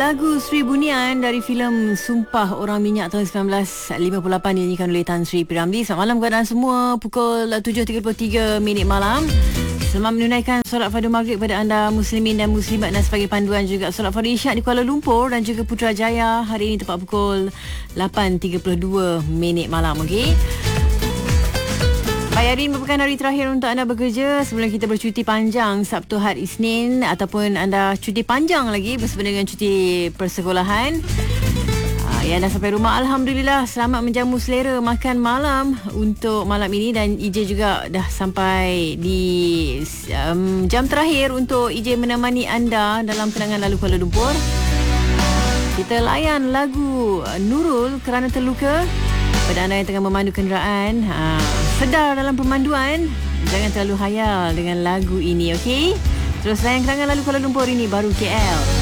Lagu Sri Bunian dari filem Sumpah Orang Minyak tahun 1958 dinyanyikan oleh Tan Sri P. Ramlee. Selamat malam kepada semua. Pukul 7.33 malam. Selamat menunaikan solat fardu maghrib pada anda muslimin dan muslimat, dan sebagai panduan juga solat fardu isyak di Kuala Lumpur dan juga Putrajaya hari ini tepat pukul 8.32 malam. Okey. Baik, hari ini merupakan hari terakhir untuk anda bekerja sebelum kita bercuti panjang Sabtu, Ahad, Isnin, ataupun anda cuti panjang lagi bersama dengan cuti persekolahan. Yang dah sampai rumah, Alhamdulillah, selamat menjamu selera makan malam untuk malam ini, dan EJ juga dah sampai di jam terakhir untuk EJ menemani anda dalam kenangan lalu Kuala Lumpur. Kita layan lagu Nurul Kerana Terluka. Pada anda yang tengah memandu kenderaan, sedar dalam pemanduan, jangan terlalu hayal dengan lagu ini, okey? Terus layan kenangan lalu Kuala Lumpur ini baru KL.